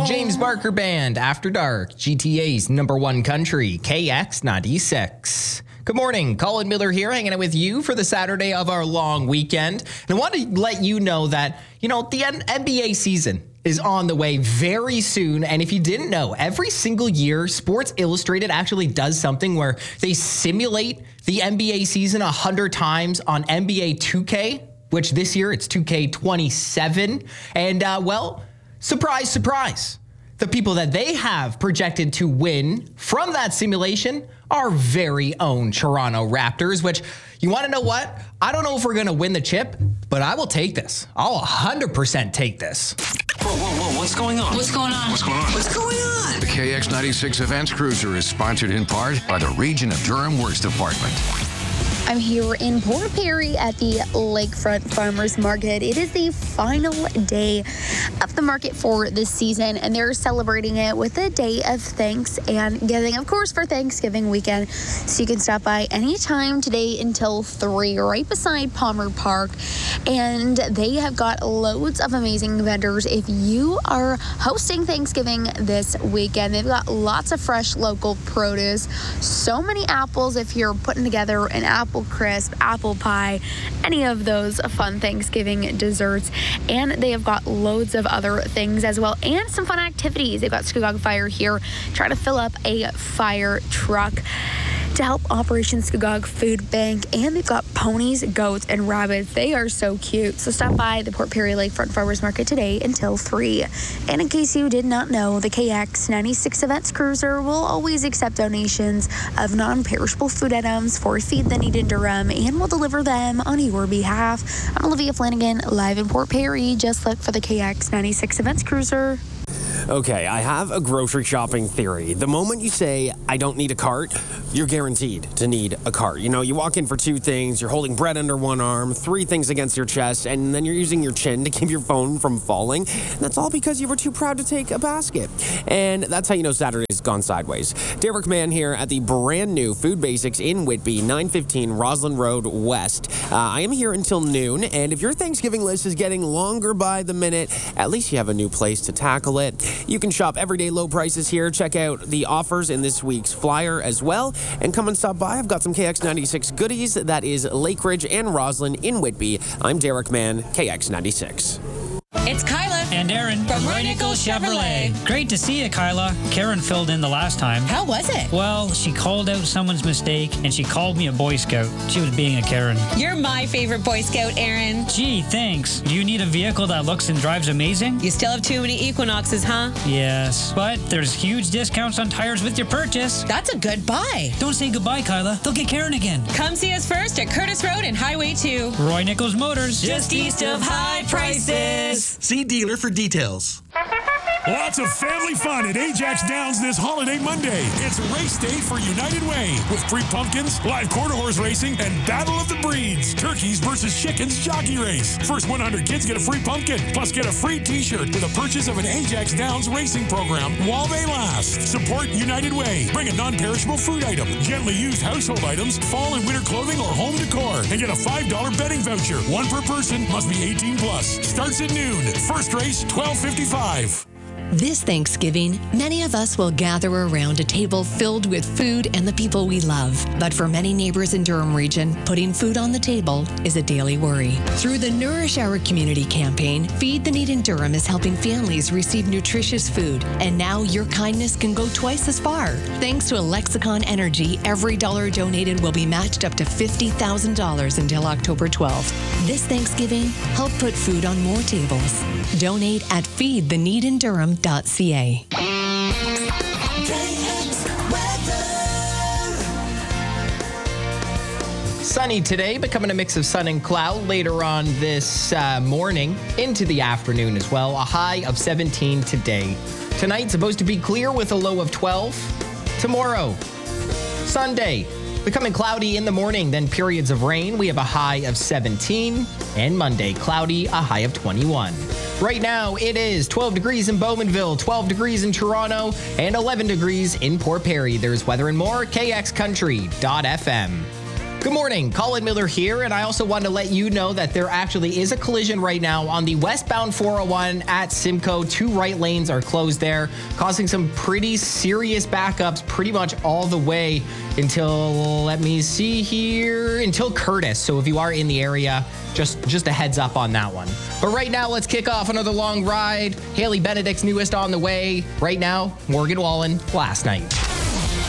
James Barker Band, After Dark, GTA's #1 country, KX96. Good morning, Colin Miller here, hanging out with you for the Saturday of our long weekend. And I want to let you know that, the NBA season is on the way very soon. And if you didn't know, every single year, Sports Illustrated actually does something where they simulate the NBA season 100 times on NBA 2K, which this year it's 2K27. And, surprise, surprise. The people that they have projected to win from that simulation are very own Toronto Raptors, which, you want to know what? I don't know if we're going to win the chip, but I will take this. I'll 100% take this. Whoa, what's going on? What's going on? What's going on? What's going on? The KX96 Events Cruiser is sponsored in part by the Region of Durham Works Department. I'm here in Port Perry at the Lakefront Farmers Market. It is the final day of the market for this season, and they're celebrating it with a day of thanks and giving, of course, for Thanksgiving weekend. So you can stop by anytime today until 3, right beside Palmer Park. And they have got loads of amazing vendors. If you are hosting Thanksgiving this weekend, they've got lots of fresh local produce, so many apples if you're putting together an apple crisp, apple pie, any of those fun Thanksgiving desserts. And they have got loads of other things as well, and some fun activities. They've got Scugog Fire here, trying to fill up a fire truck to help Operation Scugog Food Bank. And they've got ponies, goats, and rabbits. They are so cute. So stop by the Port Perry Lakefront Farmers Market today until 3. And in case you did not know, the KX96 Events Cruiser will always accept donations of non-perishable food items for Feed the Need in Durham, and will deliver them on your behalf. I'm Olivia Flanagan, live in Port Perry. Just look for the KX96 Events Cruiser. Okay, I have a grocery shopping theory. The moment you say, I don't need a cart, you're guaranteed to need a cart. You walk in for 2 things, you're holding bread under one arm, 3 things against your chest, and then you're using your chin to keep your phone from falling. And that's all because you were too proud to take a basket. And that's how you know Saturday's gone sideways. Derek Mann here at the brand new Food Basics in Whitby, 915 Roslyn Road West. I am here until noon, and if your Thanksgiving list is getting longer by the minute, at least you have a new place to tackle it. You can shop everyday low prices here. Check out the offers in this week's flyer as well. And come and stop by. I've got some KX96 goodies. That is Lake Ridge and Roslyn in Whitby. I'm Derek Mann, KX96. It's Kyla and Aaron from Roy Nichols Chevrolet. Great to see you, Kyla. Karen filled in the last time. How was it? Well, she called out someone's mistake, and she called me a Boy Scout. She was being a Karen. You're my favorite Boy Scout, Aaron. Gee, thanks. Do you need a vehicle that looks and drives amazing? You still have too many Equinoxes, huh? Yes, but there's huge discounts on tires with your purchase. That's a good buy. Don't say goodbye, Kyla. They'll get Karen again. Come see us first at Curtis Road and Highway 2. Roy Nichols Motors. Just east of high prices. See dealer for details. Lots of family fun at Ajax Downs this holiday Monday. It's race day for United Way with free pumpkins, live quarter horse racing, and Battle of the Breeds. Turkeys versus chickens jockey race. First 100 kids get a free pumpkin, plus get a free t-shirt with a purchase of an Ajax Downs racing program while they last. Support United Way. Bring a non-perishable food item, gently used household items, fall and winter clothing, or home decor, and get a $5 betting voucher. One per person, must be 18 plus. Starts at noon. First race, $12.55. This Thanksgiving, many of us will gather around a table filled with food and the people we love. But for many neighbors in Durham Region, putting food on the table is a daily worry. Through the Nourish Our Community campaign, Feed the Need in Durham is helping families receive nutritious food. And now your kindness can go twice as far. Thanks to Lexicon Energy, every dollar donated will be matched up to $50,000 until October 12th. This Thanksgiving, help put food on more tables. Donate at feedtheneedindurham.ca. Sunny today, becoming a mix of sun and cloud later on this morning into the afternoon as well. A high of 17 today. Tonight, supposed to be clear with a low of 12. Tomorrow, Sunday, becoming cloudy in the morning, then periods of rain. We have a high of 17. And Monday, cloudy, a high of 21. Right now, it is 12 degrees in Bowmanville, 12 degrees in Toronto, and 11 degrees in Port Perry. There's weather and more, kxcountry.fm. Good morning, Colin Miller here, and I also want to let you know that there actually is a collision right now on the westbound 401 at Simcoe. 2 right lanes are closed there, causing some pretty serious backups pretty much all the way until, let me see here, until Curtis. So if you are in the area, just a heads up on that one. But right now, let's kick off another long ride. Haley Benedict's newest on the way. Right now, Morgan Wallen, Last Night.